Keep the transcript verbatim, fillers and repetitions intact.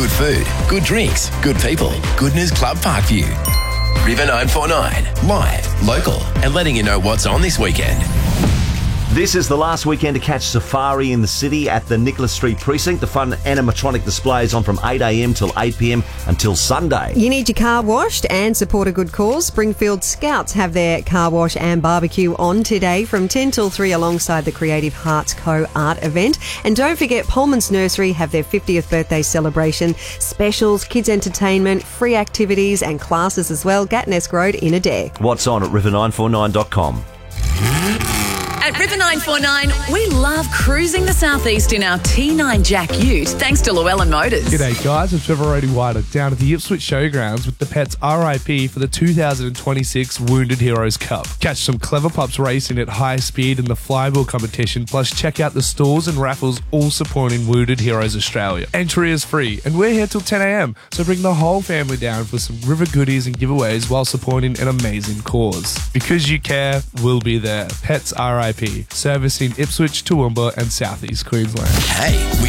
Good food, good drinks, good people. Goodness Club Parkview. River nine four nine. Live, local, and letting you know what's on this weekend. This is the last weekend to catch Safari in the city at the Nicholas Street Precinct. The fun animatronic display is on from eight a m till eight p m until Sunday. You need your car washed and support a good cause. Springfield Scouts have their car wash and barbecue on today from ten till three alongside the Creative Hearts Co art event. And don't forget, Pullman's Nursery have their fiftieth birthday celebration. Specials, kids entertainment, free activities and classes as well. Gatnesque Road in Adair. What's on at river nine four nine dot com? At River nine four nine, we love cruising the southeast in our T nine Jack Ute, thanks to Llewellyn Motors. G'day guys, it's Trevor White down at the Ipswich Showgrounds with the Pets R I P for the two thousand twenty-six Wounded Heroes Cup. Catch some clever pups racing at high speed in the flywheel competition, plus check out the stalls and raffles all supporting Wounded Heroes Australia. Entry is free and we're here till ten a m, so bring the whole family down for some river goodies and giveaways while supporting an amazing cause. Because you care, we'll be there. Pets R I P, servicing Ipswich, Toowoomba and Southeast Queensland. Hey, we